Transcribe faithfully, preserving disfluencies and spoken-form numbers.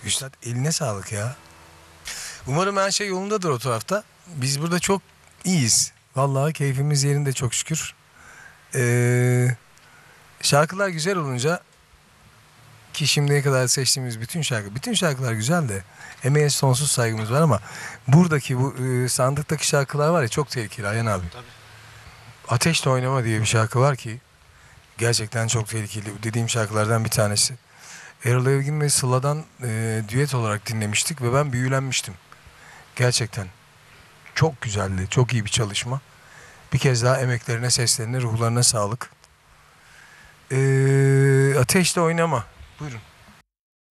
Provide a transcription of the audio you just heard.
Üstad eline sağlık ya. Umarım her şey yolundadır o tarafta. Biz burada çok iyiyiz. Vallahi keyfimiz yerinde çok şükür. Ee, şarkılar güzel olunca ki şimdiye kadar seçtiğimiz bütün şarkı, bütün şarkılar güzel de emeğe sonsuz saygımız var ama buradaki bu e, sandıktaki şarkılar var ya çok tehlikeli Ayhan abi. Tabii. Ateşle Oynama diye bir şarkı var ki gerçekten çok tehlikeli. Dediğim şarkılardan bir tanesi. Erol Evgin ve Sıla'dan e, düet olarak dinlemiştik ve ben büyülenmiştim. Gerçekten. Çok güzeldi. Çok iyi bir çalışma. Bir kez daha emeklerine, seslerine, ruhlarına sağlık. Ee, Ateşle Oynama. Buyurun.